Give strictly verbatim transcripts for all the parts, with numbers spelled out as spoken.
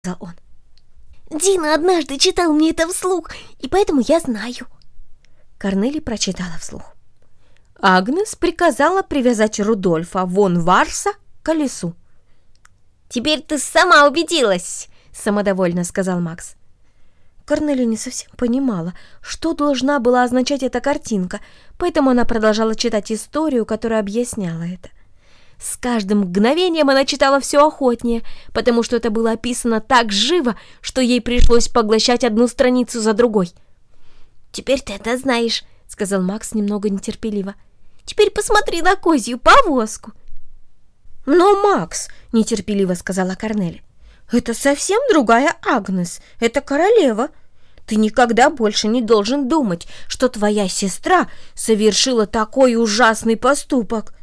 он. «Дина однажды читал мне это вслух, и поэтому я знаю». Корнели прочитала вслух. Агнес приказала привязать Рудольфа фон Варса к колесу. «Теперь ты сама убедилась», — самодовольно сказал Макс. Корнели не совсем понимала, что должна была означать эта картинка, поэтому она продолжала читать историю, которая объясняла это. С каждым мгновением она читала все охотнее, потому что это было описано так живо, что ей пришлось поглощать одну страницу за другой. «Теперь ты это знаешь», — сказал Макс немного нетерпеливо. «Теперь посмотри на козью повозку». «Но, Макс», — нетерпеливо сказала Корнели, — «это совсем другая Агнес, это королева. Ты никогда больше не должен думать, что твоя сестра совершила такой ужасный поступок».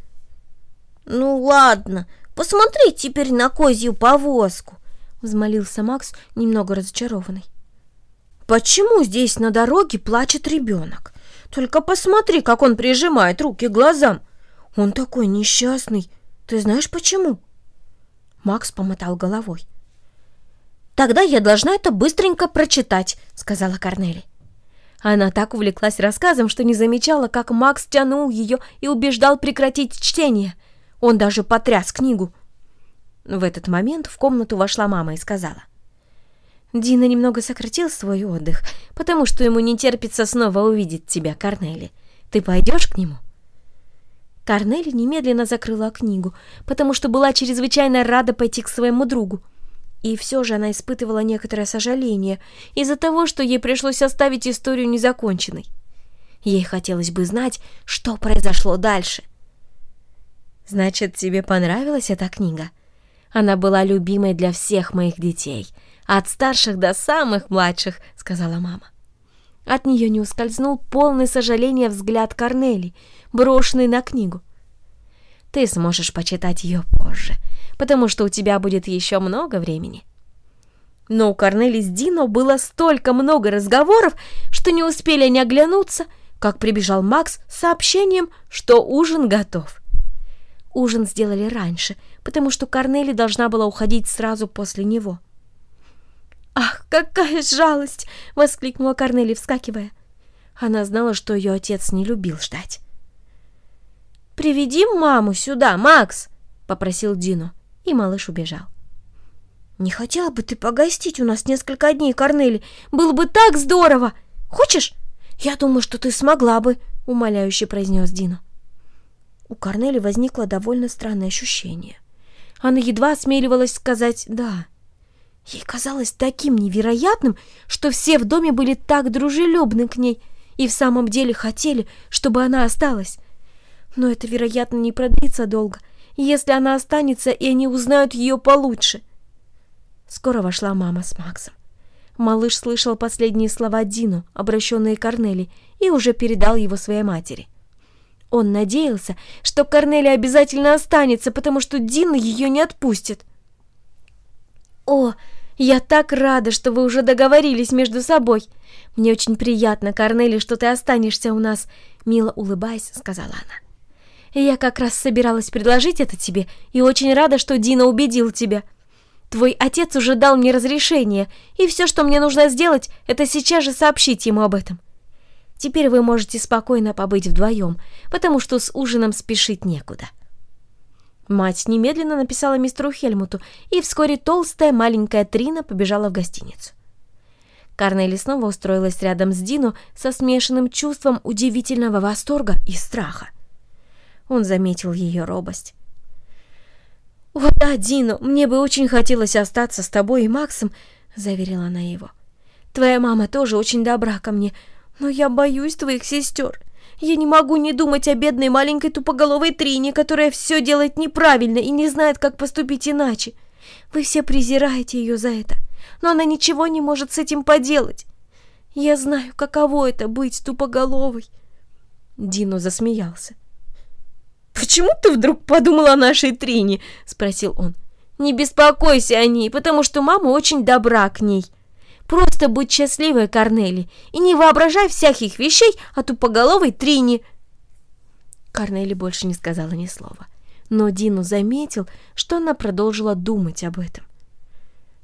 «Ну ладно, посмотри теперь на козью повозку», — взмолился Макс, немного разочарованный. «Почему здесь на дороге плачет ребенок? Только посмотри, как он прижимает руки к глазам. Он такой несчастный. Ты знаешь почему?» Макс помотал головой. «Тогда я должна это быстренько прочитать», — сказала Корнели. Она так увлеклась рассказом, что не замечала, как Макс тянул ее и убеждал прекратить чтение. Он даже потряс книгу. В этот момент в комнату вошла мама и сказала: «Дина немного сократил свой отдых, потому что ему не терпится снова увидеть тебя, Корнели. Ты пойдешь к нему?» Корнели немедленно закрыла книгу, потому что была чрезвычайно рада пойти к своему другу. И все же она испытывала некоторое сожаление из-за того, что ей пришлось оставить историю незаконченной. Ей хотелось бы знать, что произошло дальше. «Значит, тебе понравилась эта книга? Она была любимой для всех моих детей, от старших до самых младших», — сказала мама. От нее не ускользнул полный сожаления взгляд Корнели, брошенный на книгу. «Ты сможешь почитать ее позже, потому что у тебя будет еще много времени». Но у Корнели с Дино было столько много разговоров, что не успели они оглянуться, как прибежал Макс с сообщением, что ужин готов. Ужин сделали раньше, потому что Корнели должна была уходить сразу после него. «Ах, какая жалость!» — воскликнула Корнели, вскакивая. Она знала, что ее отец не любил ждать. «Приведи маму сюда, Макс!» — попросил Дино, и малыш убежал. «Не хотела бы ты погостить у нас несколько дней, Корнели? Было бы так здорово! Хочешь? Я думаю, что ты смогла бы!» — умоляюще произнес Дино. У Корнели возникло довольно странное ощущение. Она едва осмеливалась сказать «да». Ей казалось таким невероятным, что все в доме были так дружелюбны к ней и в самом деле хотели, чтобы она осталась. Но это, вероятно, не продлится долго, если она останется, и они узнают ее получше. Скоро вошла мама с Максом. Малыш слышал последние слова Дино, обращенные к Корнели, и уже передал его своей матери. Он надеялся, что Корнели обязательно останется, потому что Дина ее не отпустит. «О, я так рада, что вы уже договорились между собой. Мне очень приятно, Корнели, что ты останешься у нас», — мило улыбаясь, сказала она. «Я как раз собиралась предложить это тебе, и очень рада, что Дина убедил тебя. Твой отец уже дал мне разрешение, и все, что мне нужно сделать, это сейчас же сообщить ему об этом. Теперь вы можете спокойно побыть вдвоем, потому что с ужином спешить некуда». Мать немедленно написала мистеру Хельмуту, и вскоре толстая маленькая Трина побежала в гостиницу. Корнели снова устроилась рядом с Дино со смешанным чувством удивительного восторга и страха. Он заметил ее робость. «О да, Дино, мне бы очень хотелось остаться с тобой и Максом», — заверила она его. «Твоя мама тоже очень добра ко мне, но я боюсь твоих сестер. Я не могу не думать о бедной маленькой тупоголовой Трине, которая все делает неправильно и не знает, как поступить иначе. Вы все презираете ее за это, но она ничего не может с этим поделать. Я знаю, каково это быть тупоголовой». Дино засмеялся. «Почему ты вдруг подумала о нашей Трине?» — спросил он. «Не беспокойся о ней, потому что мама очень добра к ней. Просто будь счастливой, Корнели, и не воображай всяких вещей о тупоголовой Трине». Корнели больше не сказала ни слова, но Дино заметил, что она продолжила думать об этом.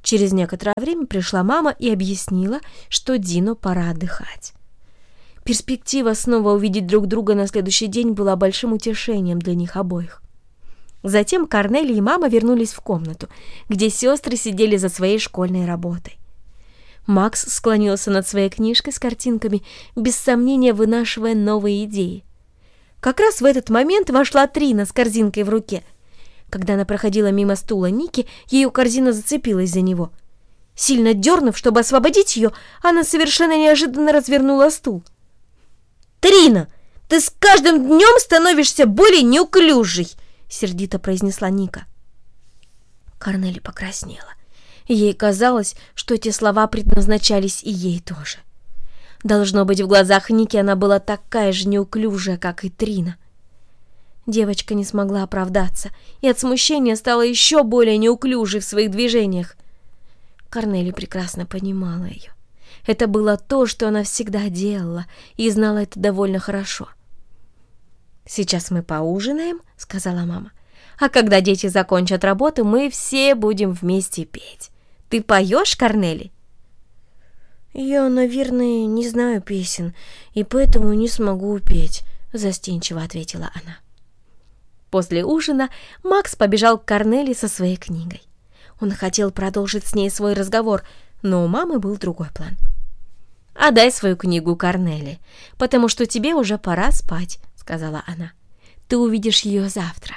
Через некоторое время пришла мама и объяснила, что Дино пора отдыхать. Перспектива снова увидеть друг друга на следующий день была большим утешением для них обоих. Затем Корнели и мама вернулись в комнату, где сестры сидели за своей школьной работой. Макс склонился над своей книжкой с картинками, без сомнения вынашивая новые идеи. Как раз в этот момент вошла Трина с корзинкой в руке. Когда она проходила мимо стула Ники, ее корзина зацепилась за него. Сильно дернув, чтобы освободить ее, она совершенно неожиданно развернула стул. «Трина, ты с каждым днем становишься более неуклюжей!» — сердито произнесла Ника. Корнели покраснела. Ей казалось, что эти слова предназначались и ей тоже. Должно быть, в глазах Ники она была такая же неуклюжая, как и Трина. Девочка не смогла оправдаться и от смущения стала еще более неуклюжей в своих движениях. Корнели прекрасно понимала ее. Это было то, что она всегда делала, и знала это довольно хорошо. «Сейчас мы поужинаем», — сказала мама. «А когда дети закончат работу, мы все будем вместе петь. Ты поешь, Корнели?» «Я, наверное, не знаю песен, и поэтому не смогу петь», — застенчиво ответила она. После ужина Макс побежал к Корнели со своей книгой. Он хотел продолжить с ней свой разговор, но у мамы был другой план. «Отдай свою книгу Корнели, потому что тебе уже пора спать», — сказала она. «Ты увидишь ее завтра».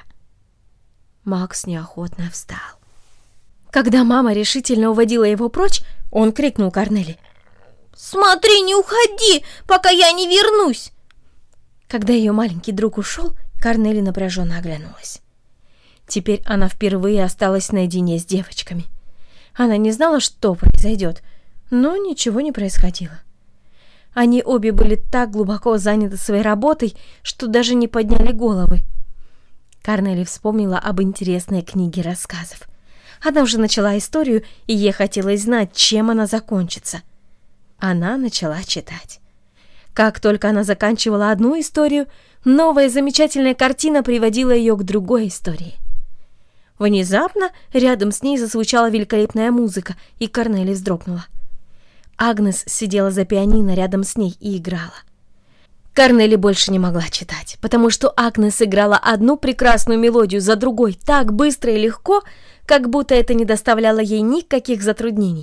Макс неохотно встал. Когда мама решительно уводила его прочь, он крикнул Корнели: «Смотри, не уходи, пока я не вернусь!» Когда ее маленький друг ушел, Корнели напряженно оглянулась. Теперь она впервые осталась наедине с девочками. Она не знала, что произойдет, но ничего не происходило. Они обе были так глубоко заняты своей работой, что даже не подняли головы. Корнели вспомнила об интересной книге рассказов. Она уже начала историю, и ей хотелось знать, чем она закончится. Она начала читать. Как только она заканчивала одну историю, новая замечательная картина приводила ее к другой истории. Внезапно рядом с ней зазвучала великолепная музыка, и Корнели вздрогнула. Агнес сидела за пианино рядом с ней и играла. Корнели больше не могла читать, потому что Агнес играла одну прекрасную мелодию за другой так быстро и легко, как будто это не доставляло ей никаких затруднений.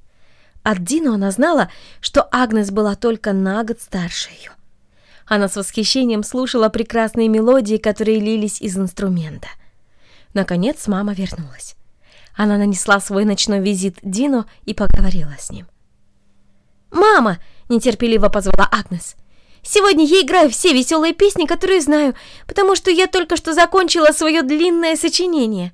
От Дино она знала, что Агнес была только на год старше ее. Она с восхищением слушала прекрасные мелодии, которые лились из инструмента. Наконец мама вернулась. Она нанесла свой ночной визит Дино и поговорила с ним. «Мама!» — нетерпеливо позвала Агнес. «Сегодня я играю все веселые песни, которые знаю, потому что я только что закончила свое длинное сочинение».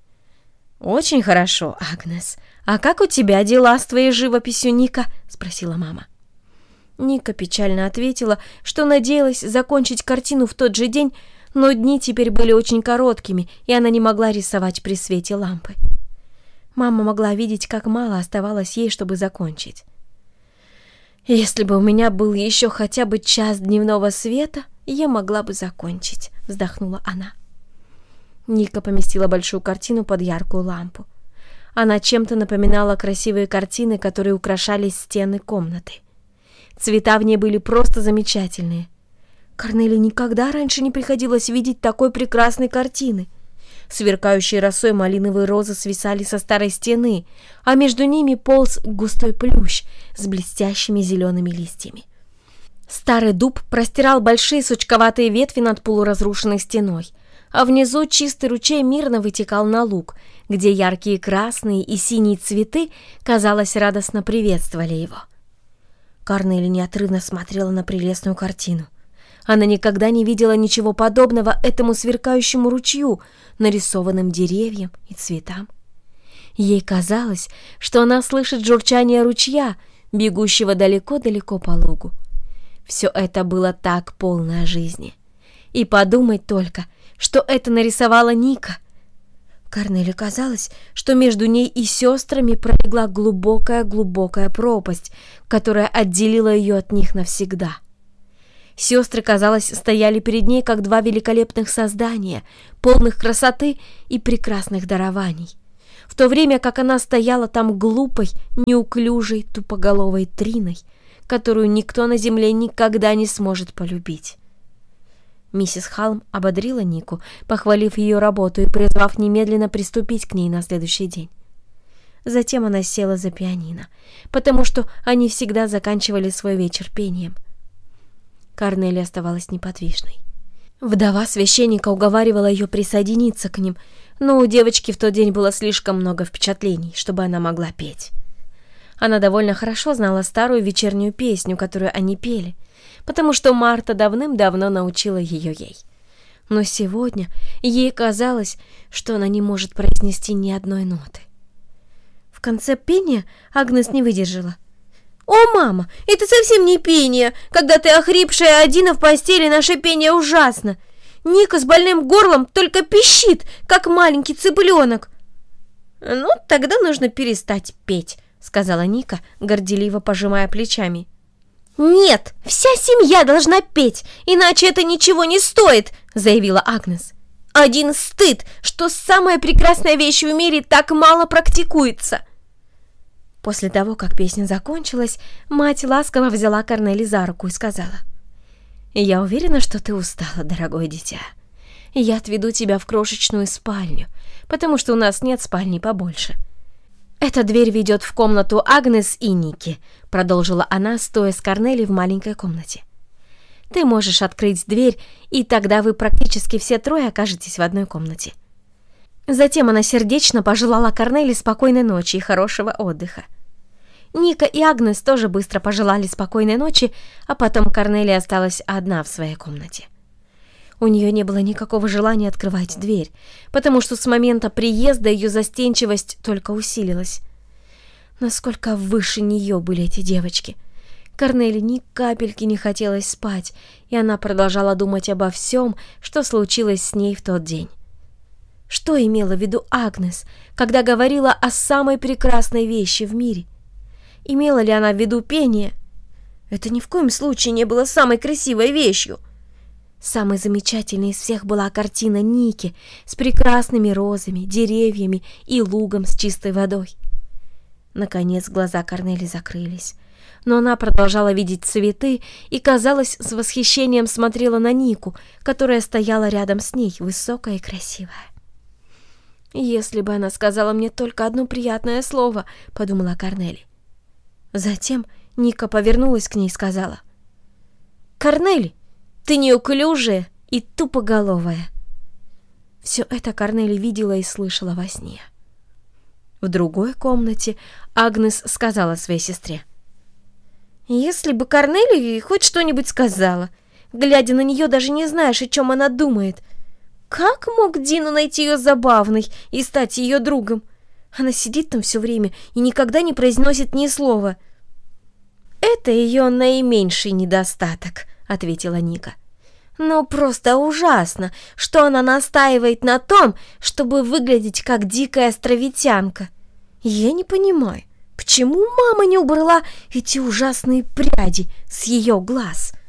«Очень хорошо, Агнес. А как у тебя дела с твоей живописью, Ника?» — спросила мама. Ника печально ответила, что надеялась закончить картину в тот же день, но дни теперь были очень короткими, и она не могла рисовать при свете лампы. Мама могла видеть, как мало оставалось ей, чтобы закончить. «Если бы у меня был еще хотя бы час дневного света, я могла бы закончить», — вздохнула она. Ника поместила большую картину под яркую лампу. Она чем-то напоминала красивые картины, которые украшали стены комнаты. Цвета в ней были просто замечательные. Корнели никогда раньше не приходилось видеть такой прекрасной картины. Сверкающие росой малиновые розы свисали со старой стены, а между ними полз густой плющ с блестящими зелеными листьями. Старый дуб простирал большие сучковатые ветви над полуразрушенной стеной, а внизу чистый ручей мирно вытекал на луг, где яркие красные и синие цветы, казалось, радостно приветствовали его. Корнели неотрывно смотрела на прелестную картину. Она никогда не видела ничего подобного этому сверкающему ручью, нарисованным деревьям и цветам. Ей казалось, что она слышит журчание ручья, бегущего далеко-далеко по лугу. Все это было так полно жизни. И подумать только, что это нарисовала Ника. Корнели казалось, что между ней и сестрами пролегла глубокая-глубокая пропасть, которая отделила ее от них навсегда. Сестры, казалось, стояли перед ней, как два великолепных создания, полных красоты и прекрасных дарований. в то время как она стояла там глупой, неуклюжей, тупоголовой Триной, которую никто на земле никогда не сможет полюбить. Миссис Халм ободрила Нику, похвалив ее работу и призвав немедленно приступить к ней на следующий день. Затем она села за пианино, потому что они всегда заканчивали свой вечер пением. Корнелия оставалась неподвижной. Вдова священника уговаривала ее присоединиться к ним, но у девочки в тот день было слишком много впечатлений, чтобы она могла петь. Она довольно хорошо знала старую вечернюю песню, которую они пели, потому что Марта давным-давно научила ее ей. Но сегодня ей казалось, что она не может произнести ни одной ноты. В конце пения Агнес не выдержала. «О, мама, это совсем не пение! Когда ты охрипшая одина в постели, наше пение ужасно! Ника с больным горлом только пищит, как маленький цыпленок!» «Ну, тогда нужно перестать петь», — сказала Ника, горделиво пожимая плечами. «Нет, вся семья должна петь, иначе это ничего не стоит», — заявила Агнес. «Один стыд, что самая прекрасная вещь в мире так мало практикуется». После того, как песня закончилась, мать ласково взяла Корнели за руку и сказала: «Я уверена, что ты устала, дорогое дитя. Я отведу тебя в крошечную спальню, потому что у нас нет спальни побольше. Эта дверь ведет в комнату Агнес и Ники», — продолжила она, стоя с Корнели в маленькой комнате. «Ты можешь открыть дверь, и тогда вы практически все трое окажетесь в одной комнате». Затем она сердечно пожелала Корнели спокойной ночи и хорошего отдыха. Ника и Агнес тоже быстро пожелали спокойной ночи, а потом Корнелия осталась одна в своей комнате. У нее не было никакого желания открывать дверь, потому что с момента приезда ее застенчивость только усилилась. Насколько выше нее были эти девочки. Корнелии ни капельки не хотелось спать, и она продолжала думать обо всем, что случилось с ней в тот день. Что имела в виду Агнес, когда говорила о самой прекрасной вещи в мире? Имела ли она в виду пение? Это ни в коем случае не было самой красивой вещью. Самой замечательной из всех была картина Ники с прекрасными розами, деревьями и лугом с чистой водой. Наконец глаза Корнели закрылись, но она продолжала видеть цветы и, казалось, с восхищением смотрела на Нику, которая стояла рядом с ней, высокая и красивая. «Если бы она сказала мне только одно приятное слово», — подумала Корнели. Затем Ника повернулась к ней и сказала: «Корнели, ты неуклюжая и тупоголовая». Все это Корнели видела и слышала во сне. В другой комнате Агнес сказала своей сестре: «Если бы Корнели хоть что-нибудь сказала, глядя на нее, даже не знаешь, о чем она думает. Как мог Дину найти ее забавной и стать ее другом? Она сидит там все время и никогда не произносит ни слова». «Это ее наименьший недостаток», — ответила Ника. «Но просто ужасно, что она настаивает на том, чтобы выглядеть как дикая островитянка. Я не понимаю, почему мама не убрала эти ужасные пряди с ее глаз?»